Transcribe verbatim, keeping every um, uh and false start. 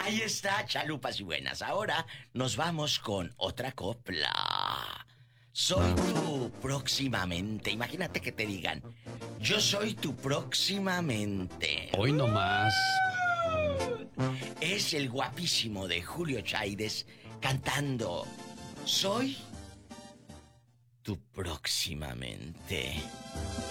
Ahí está, chalupas y buenas. Ahora nos vamos con otra copla. Soy tu próximamente. Imagínate que te digan, yo soy tu próximamente. Hoy no más. Es el guapísimo de Julio Chaides cantando, soy tu próximamente.